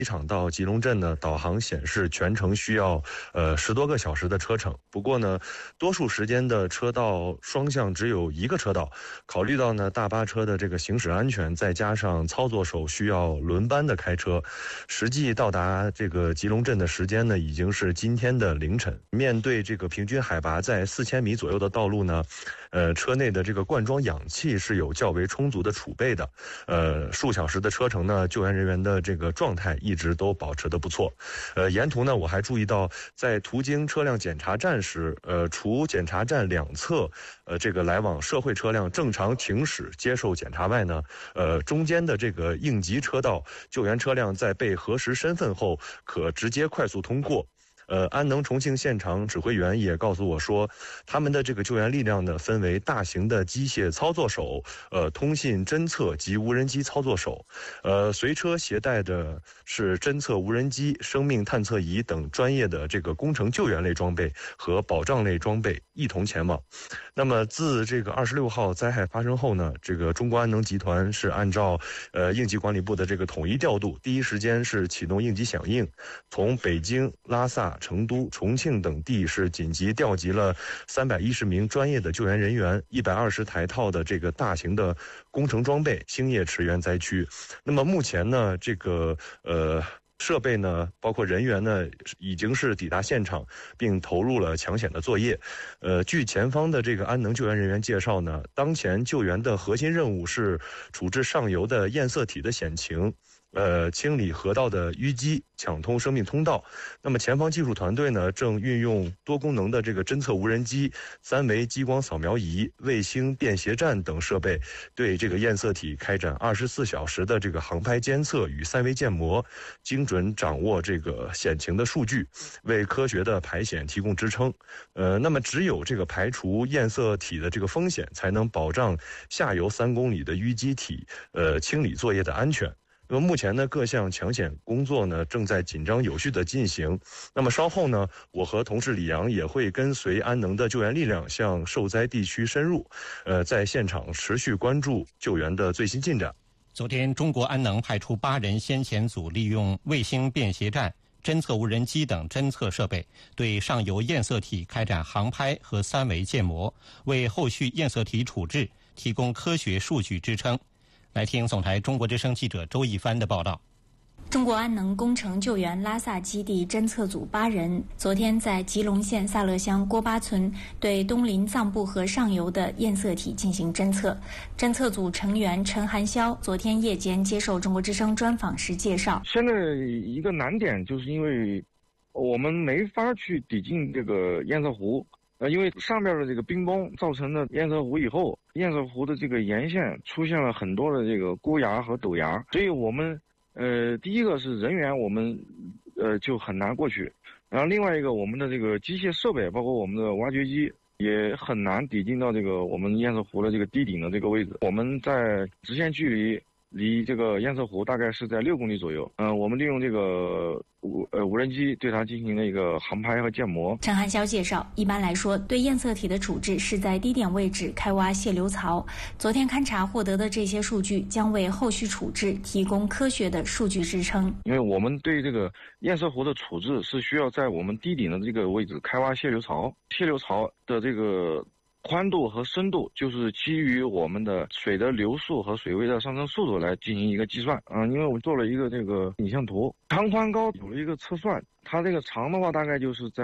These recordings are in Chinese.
机场到吉隆镇呢，导航显示全程需要10多个小时的车程。不过呢，多数时间的车道双向只有一个车道。考虑到呢大巴车的这个行驶安全，再加上操作手需要轮班的开车，实际到达这个吉隆镇的时间呢，已经是今天的凌晨。面对这个平均海拔在4000米左右的道路呢，车内的这个灌装氧气是有较为充足的储备的。数小时的车程呢，救援人员的这个状态一直都保持得不错。沿途呢，我还注意到在途经车辆检查站时，除检查站两侧这个来往社会车辆正常停驶接受检查外呢，中间的这个应急车道，救援车辆在被核实身份后可直接快速通过。安能重庆现场指挥员也告诉我说，他们的这个救援力量呢，分为大型的机械操作手、通信侦测及无人机操作手，随车携带的是侦测无人机、生命探测仪等专业的这个工程救援类装备和保障类装备一同前往。那么自这个26号灾害发生后呢，这个中国安能集团是按照应急管理部的这个统一调度，第一时间是启动应急响应，从北京、拉萨、成都、重庆等地是紧急调集了310名专业的救援人员，120台套的这个大型的工程装备，星夜驰援灾区。那么目前呢，这个设备呢，包括人员呢，已经是抵达现场，并投入了抢险的作业。据前方的这个安能救援人员介绍呢，当前救援的核心任务是处置上游的堰塞体的险情。清理河道的淤积，抢通生命通道。那么前方技术团队呢，正运用多功能的这个侦测无人机、3维激光扫描仪、卫星便携站等设备，对这个堰塞体开展24小时的这个航拍监测与3维建模，精准掌握这个险情的数据，为科学的排险提供支撑。那么只有这个排除堰塞体的这个风险，才能保障下游3公里的淤积体清理作业的安全。那么目前呢，各项抢险工作呢正在紧张有序的进行。那么稍后呢，我和同事李阳也会跟随安能的救援力量向受灾地区深入，在现场持续关注救援的最新进展。 昨天，中国安能派出8人先遣组，利用卫星便携站、侦测无人机等侦测设备，对上游堰塞体开展航拍和3维建模，为后续堰塞体处置提供科学数据支撑。来听总台中国之声记者周一帆的报道。 中国安能工程救援拉萨基地侦测组8人昨天在吉隆县萨勒乡郭巴村对东临藏布河上游的堰塞体进行侦测。侦测组成员陈寒霄昨天夜间接受中国之声专访时介绍， 现在一个难点就是因为我们没法去抵近这个堰塞湖。因为上面的这个冰崩造成的堰塞湖以后，堰塞湖的这个沿线出现了很多的这个沟崖和陡崖，所以我们第一个是人员我们就很难过去，然后另外一个我们的这个机械设备，包括我们的挖掘机也很难抵近到这个我们堰塞湖的这个堤顶的这个位置。我们在直线距离这个堰塞湖大概是在6公里左右。我们利用这个无人机对它进行了一个航拍和建模。 陈寒霄介绍，一般来说，对堰塞体的处置是在低点位置开挖泄流槽。昨天勘察获得的这些数据将为后续处置提供科学的数据支撑。 因为我们对这个堰塞湖的处置是需要在我们堤顶的这个位置开挖泄流槽，泄流槽的这个宽度和深度就是基于我们的水的流速和水位的上升速度来进行一个计算。因为我们做了一个这个影像图，长宽高有了一个测算，它这个长的话大概就是在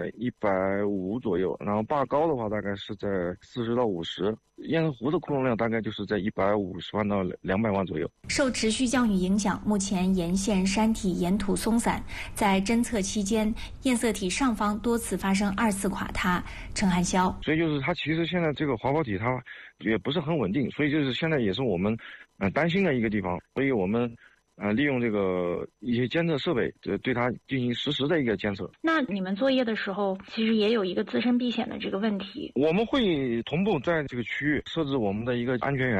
150左右，然后坝高的话大概是在40到50，堰塞湖的窟窿量大概就是在150万到200万左右。 受持续降雨影响，目前沿线山体沿土松散，在侦测期间，堰塞体上方多次发生2次垮塌。陈寒霄， 所以就是它其实现在这个滑坡体它也不是很稳定，所以就是现在也是我们担心的一个地方，所以我们利用这个一些监测设备，对它进行实时的一个监测。 那你们作业的时候，其实也有一个自身避险的这个问题。 我们会同步在这个区域设置我们的一个安全员，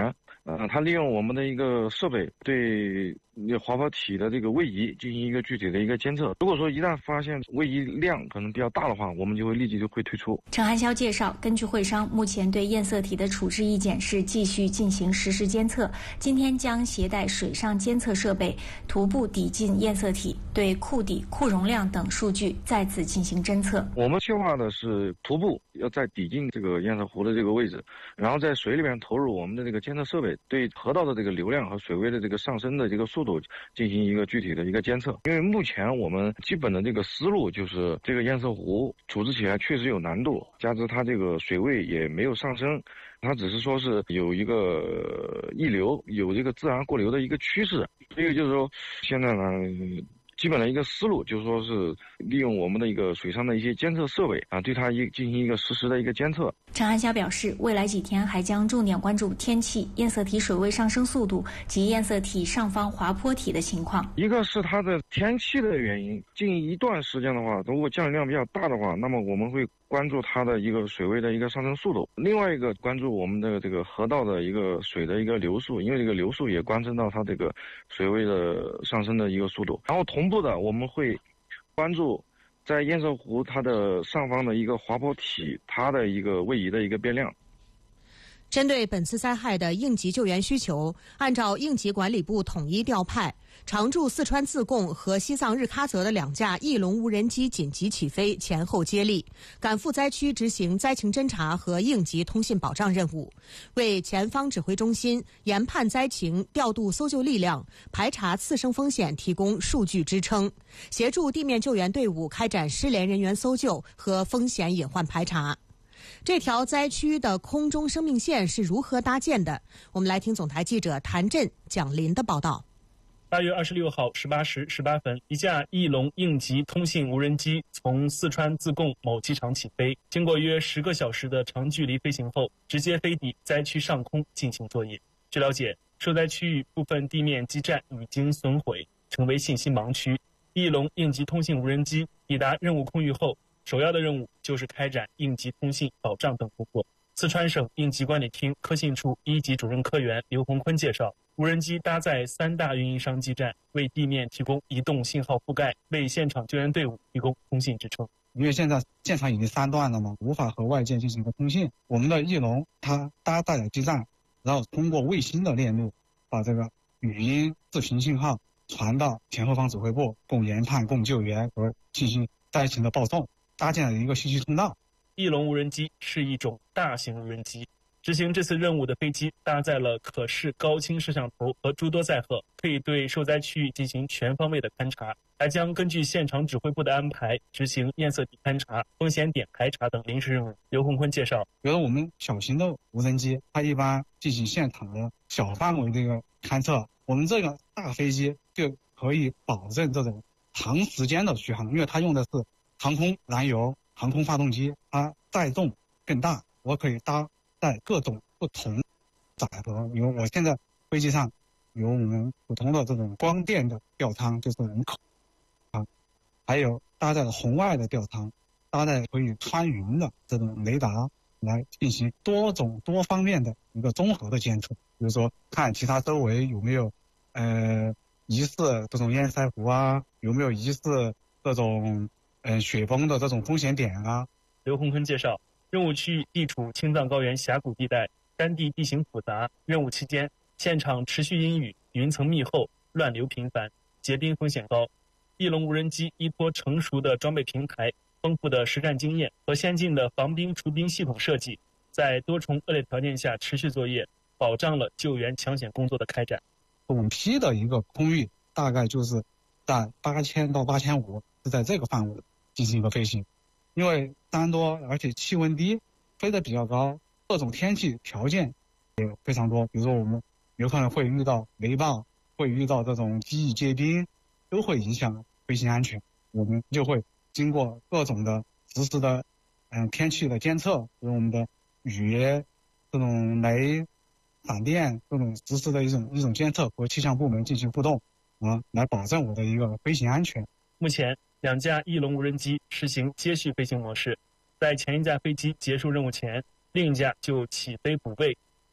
它利用我们的一个设备对滑坡体的这个位移进行一个具体的一个监测。如果说一旦发现位移量可能比较大的话，我们就会立即就会退出。 陈汉霄介绍，根据会商目前对验色体的处置意见是继续进行实时监测，今天将携带水上监测设备徒步抵近验色体，对库底、库容量等数据再次进行侦测。 我们计划的是徒步要在抵近这个验色湖的这个位置，然后在水里面投入我们的这个监测设备，对河道的这个流量和水位的这个上升的这个速度进行一个具体的一个监测。因为目前我们基本的这个思路就是这个验色湖处置起来确实有难度，加之它这个水位也没有上升，它只是说是有一个溢流，有这个自然过流的一个趋势。所以就是说现在呢，基本的一个思路就是说是利用我们的一个水上的一些监测设备对它进行一个实时的一个监测。 陈汉霄表示，未来几天还将重点关注天气、验色体水位上升速度及验色体上方滑坡体的情况。 一个是它的天气的原因，近一段时间的话，如果降雨量比较大的话，那么我们会关注它的一个水位的一个上升速度。另外一个关注我们的这个河道的一个水的一个流速，因为这个流速也关系到它这个水位的上升的一个速度。然后同步的我们会关注在验色湖它的上方的一个滑坡体，它的一个位移的一个变量。 针对本次灾害的应急救援需求，按照应急管理部统一调派，常驻四川自贡和西藏日喀则的2架翼龙无人机紧急起飞，前后接力，赶赴灾区执行灾情侦察和应急通信保障任务，为前方指挥中心研判灾情、调度搜救力量、排查次生风险提供数据支撑，协助地面救援队伍开展失联人员搜救和风险隐患排查。这条灾区的空中生命线是如何搭建的？我们来听总台记者谭震、蒋林的报道。 8月26号18时18分，一架翼龙应急通信无人机从四川自贡某机场起飞，经过约10个小时的长距离飞行后，直接飞抵灾区上空进行作业。据了解，受灾区域部分地面基站已经损毁，成为信息盲区。翼龙应急通信无人机抵达任务空域后，首要的任务就是开展应急通信保障等工作。四川省应急管理厅科信处1级主任科员刘洪坤介绍，无人机搭载3大运营商基站，为地面提供移动信号覆盖，为现场救援队伍提供通信支撑。 因为现在现场已经3段了嘛，无法和外界进行一个通信。我们的翼龙它搭载了基站，然后通过卫星的链路，把这个语音、视频信号传到前后方指挥部，供研判、供救援和进行灾情的报送，搭建了一个信息通道。 翼龙无人机是一种大型无人机，执行这次任务的飞机搭载了可视高清摄像头和诸多载荷，可以对受灾区域进行全方位的勘察，还将根据现场指挥部的安排执行验色体勘察、风险点排查等临时任务。刘洪坤介绍， 比如我们小型的无人机，它一般进行现场的小范围的一个勘测，我们这个大飞机就可以保证这种长时间的续航，因为它用的是航空燃油、航空发动机，它载重更大，我可以搭载各种不同载荷。比如我现在飞机上有我们普通的这种光电的吊舱，就是人口还有搭载了红外的吊舱，搭载可以穿云的这种雷达，来进行多种多方面的一个综合的监测。比如说看其他周围有没有疑似这种堰塞湖啊，有没有疑似这种雪崩的这种风险点啊。 刘洪坤介绍，任务区域地处青藏高原峡谷地带，山地地形复杂，任务期间现场持续阴雨，云层密厚，乱流频繁，结冰风险高。翼龙无人机依托成熟的装备平台、丰富的实战经验和先进的防冰除冰系统设计，在多重恶劣条件下持续作业，保障了救援抢险工作的开展。 总批的一个空域大概就是在8000到8500，是在这个范围进行一个飞行。因为山多而且气温低，飞得比较高，各种天气条件也非常多。比如说我们有可能会遇到雷暴，会遇到这种机翼结冰，都会影响飞行安全。我们就会经过各种的实时的天气的监测，比如我们的雨、这种雷、闪电这种实时的一种监测，和气象部门进行互动来保证我的一个飞行安全。 目前2架翼龙无人机实行接续飞行模式，在前一架飞机结束任务前，另一架就起飞补位，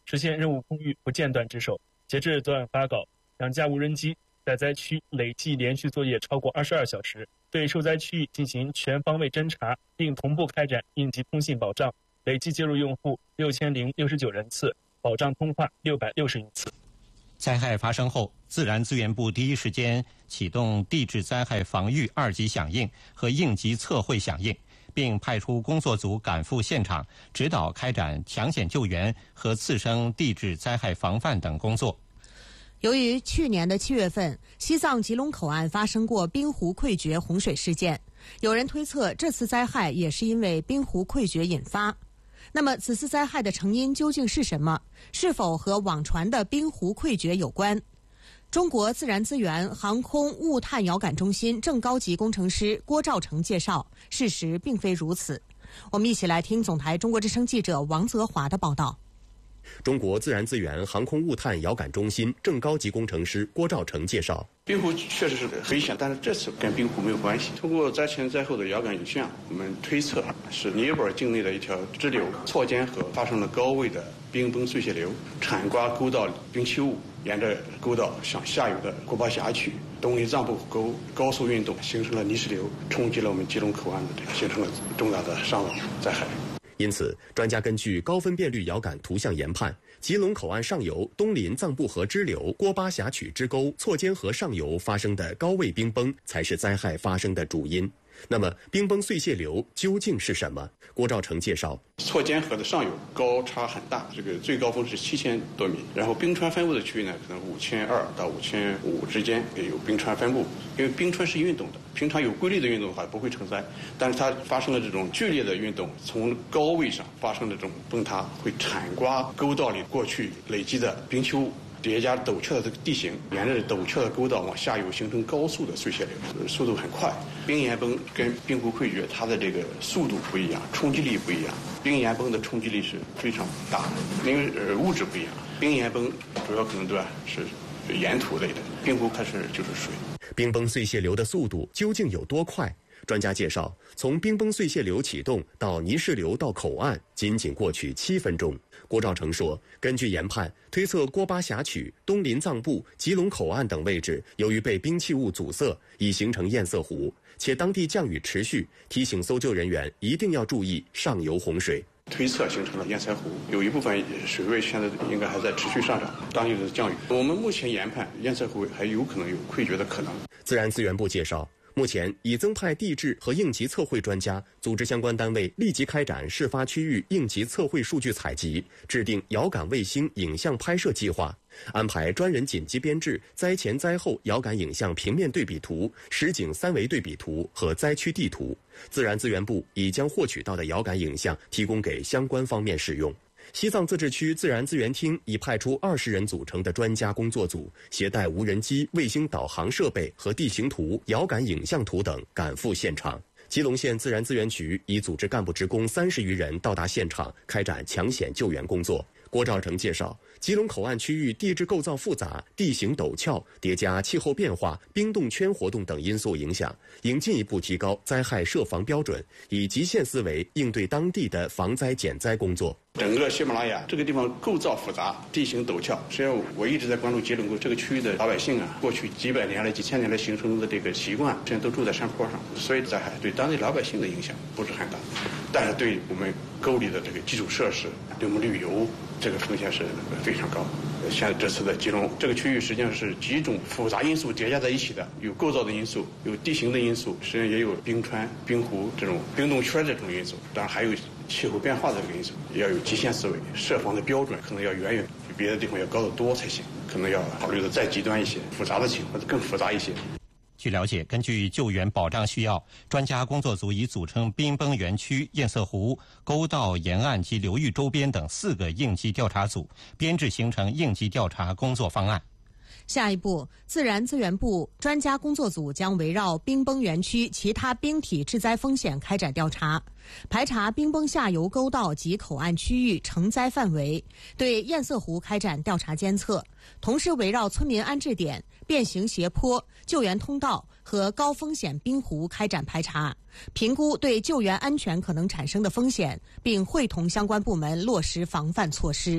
实现任务空域不间断值守。截至昨晚发稿，2架无人机在灾区累计连续作业超过22小时，对受灾区域进行全方位侦查，并同步开展应急通信保障，累计接入用户6069人次，保障通话660余次。 灾害发生后，自然资源部第一时间启动地质灾害防御2级响应和应急测绘响应，并派出工作组赶赴现场，指导开展抢险救援和次生地质灾害防范等工作。 由于去年的7月份，西藏吉隆口岸发生过冰湖溃决洪水事件，有人推测这次灾害也是因为冰湖溃决引发。那么此次灾害的成因究竟是什么？是否和网传的冰湖溃决有关？中国自然资源航空物探遥感中心正高级工程师郭兆成介绍，事实并非如此。我们一起来听总台中国之声记者王泽华的报道。 中国自然资源航空物探遥感中心正高级工程师郭兆成介绍， 冰湖确实是危险，但是这次跟冰湖没有关系。通过灾前灾后的遥感影像，我们推测是尼泊尔境内的一条支流错间河发生了高位的冰崩碎屑流，铲刮沟道冰气物，沿着沟道向下游的锅巴峡区东林藏布湖沟高速运动，形成了泥石流，冲击了我们吉隆口岸的，形成了重大的伤亡灾害。 因此，专家根据高分辨率遥感图像研判，吉隆口岸上游东林藏布河支流锅巴峡曲支沟错间河上游发生的高位冰崩才是灾害发生的主因。那么，冰崩碎屑流究竟是什么？郭兆成介绍， 错间河的上游高差很大，这个最高峰是7000多米，然后冰川分布的区域呢，可能5200到5500之间也有冰川分布。因为冰川是运动的，平常有规律的运动的话不会成灾，但是它发生了这种剧烈的运动，从高位上发生的这种崩塌，会铲刮沟道里过去累积的冰球物。叠加陡峭的这个地形，沿着陡峭的沟道往下游形成高速的碎屑流，速度很快。冰岩崩跟冰湖溃决，它的这个速度不一样，冲击力不一样。冰岩崩的冲击力是非常大的，因为物质不一样。冰岩崩主要可能对吧是岩土类的，冰湖它是就是水。 冰崩碎屑流的速度究竟有多快？专家介绍，从冰崩碎屑流启动到泥石流到口岸，仅仅过去7分钟。郭兆成说，根据研判，推测锅巴峡曲、东林藏布、吉隆口岸等位置，由于被冰气物阻塞，已形成堰塞湖，且当地降雨持续，提醒搜救人员一定要注意上游洪水。 推测形成了堰塞湖，有一部分水位现在应该还在持续上涨，当地的降雨。我们目前研判，堰塞湖还有可能有溃决的可能。 自然资源部介绍，目前已增派地质和应急测绘专家，组织相关单位立即开展事发区域应急测绘数据采集，制定遥感卫星影像拍摄计划，安排专人紧急编制灾前灾后遥感影像平面对比图、实景3维对比图和灾区地图。自然资源部已将获取到的遥感影像提供给相关方面使用。西藏自治区自然资源厅已派出20人组成的专家工作组，携带无人机、卫星导航设备和地形图、遥感影像图等赶赴现场。吉隆县自然资源局已组织干部职工30余人到达现场，开展抢险救援工作。郭兆成介绍，吉隆口岸区域地质构造复杂，地形陡峭，叠加气候变化、冰冻圈活动等因素影响，应进一步提高灾害设防标准，以极限思维应对当地的防灾减灾工作。 整个喜马拉雅这个地方构造复杂，地形陡峭。实际上，我一直在关注吉隆这个区域的老百姓啊，过去几百年来、几千年来形成的这个习惯，现在都住在山坡上，所以灾害对当地老百姓的影响不是很大，但是对我们沟里的这个基础设施、对我们旅游这个风险是非常高。像这次的吉隆这个区域，实际上是几种复杂因素叠加在一起的，有构造的因素，有地形的因素，实际上也有冰川、冰湖这种冰冻圈这种因素，当然还有气候变化的这个因素，也要有极限思维，设防的标准可能要远远比别的地方要高得多才行，可能要考虑的再极端一些，复杂的情况更复杂一些。 据了解，根据救援保障需要，专家工作组已组成冰崩园区、堰塞湖、沟道沿岸及流域周边等4个应急调查组，编制形成应急调查工作方案。 下一步，自然资源部专家工作组将围绕冰崩园区其他冰体致灾风险开展调查，排查冰崩下游沟道及口岸区域承灾范围，对堰塞湖开展调查监测，同时围绕村民安置点、变形斜坡、救援通道和高风险冰湖开展排查，评估对救援安全可能产生的风险，并会同相关部门落实防范措施。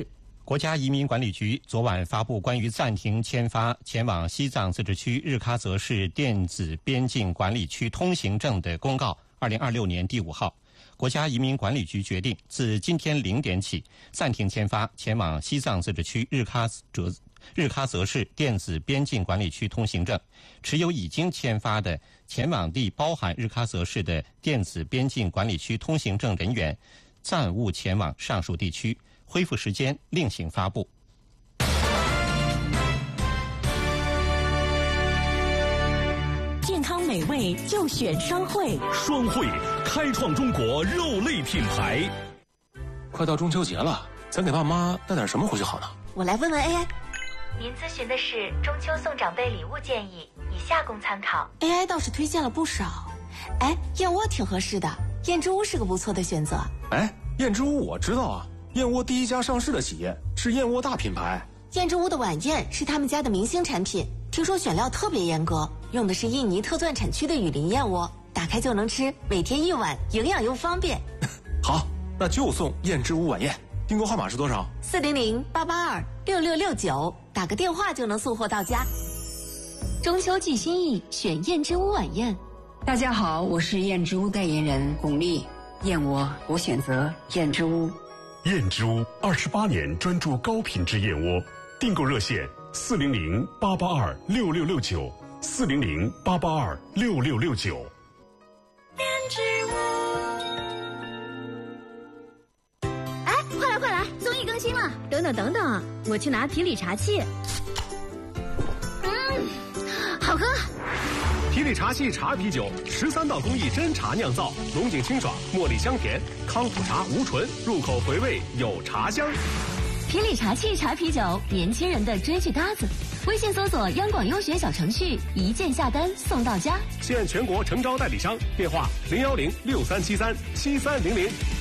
国家移民管理局昨晚发布关于暂停签发前往西藏自治区日喀则市电子边境管理区通行证的公告，2026年第5号。国家移民管理局决定自今天0点起暂停签发前往西藏自治区日喀则市电子边境管理区通行证。持有已经签发的前往地包含日喀则市的电子边境管理区通行证人员，暂勿前往上述地区。恢复时间另行发布。 健康美味就选双汇， 双汇开创中国肉类品牌。 快到中秋节了，咱给爸妈带点什么回去好呢？ 我来问问 AI。 您咨询的是中秋送长辈礼物建议，以下供参考。 AI 倒是推荐了不少。哎，燕窝挺合适的，燕之屋是个不错的选择。 哎，燕之屋我知道啊，燕窝第一家上市的企业，是燕窝大品牌。 燕之屋的晚宴是他们家的明星产品，听说选料特别严格，用的是印尼特钻产区的雨林燕窝，打开就能吃，每天1碗，营养又方便。 好，那就送燕之屋晚宴。订购号码是多少 ？400-882-6669，打个电话就能送货到家。 中秋寄心意，选燕之屋晚宴。 大家好，我是燕之屋代言人巩俐。燕窝我选择燕之屋。 燕之屋28年专注高品质燕窝，订购热线400-882-6669，400-882-6669。 燕之屋。哎，快来，综艺更新了！等等，我去拿皮里茶器。好喝。 皮里茶器茶啤酒，13道工艺真茶酿造，浓井清爽，茉莉香甜，康普茶无醇，入口回味有茶香。 皮里茶器茶啤酒，年轻人的追剧搭子。微信搜索央广优选小程序，一键下单送到家。 现全国诚招代理商，电话010-6373-7300。